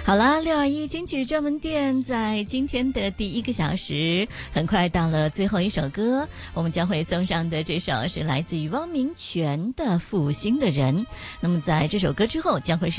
好啦，621金曲专门店在今天的第一个小时，很快到了最后一首歌，我们将会送上的这首是来自于汪明荃的《负心的人》。那么在这首歌之后，将会是